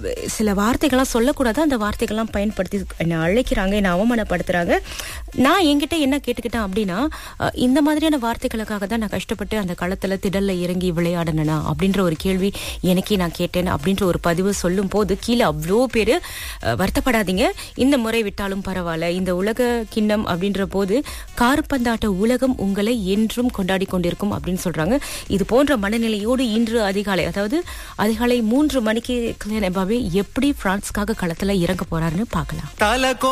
சில வார்த்தைகள்லாம் சொல்லக்கூடாது, அந்த வார்த்தைகள்லாம் பயன்படுத்தி என்னை அழைக்கிறாங்க, என்னை அவமானப்படுத்துறாங்க. நான் என்கிட்ட என்ன கேட்டுக்கிட்டேன் அப்படின்னா, இந்த மாதிரியான வார்த்தைகளுக்காக தான் நான் கஷ்டப்பட்டு அந்த களத்துல திடல்ல இறங்கி விளையாடனா அப்படின்ற ஒரு கேள்வி எனக்கே நான் கேட்டேன் அப்படின்ற ஒரு பதிவு சொல்லும் போது கீழே அவ்வளோ பேரு வருத்தப்படாதீங்க, இந்த முறை விட்டாலும் பரவாயில்ல, இந்த உலக கிண்ணம் அப்படின்ற போது காற்பந்தாட்ட உலகம் உங்களை என்றும் கொண்டாடி கொண்டிருக்கும் அப்படின்னு சொல்றாங்க. இது போன்ற மனநிலையோடு இன்று அதிகாலை, அதாவது அதிகாலை 3 மணிக்கு கிலியன் எம்பாப்பே எப்படி பிரான்ஸ்க்காக களத்துல இறங்க போறாருன்னு பார்க்கலாம்.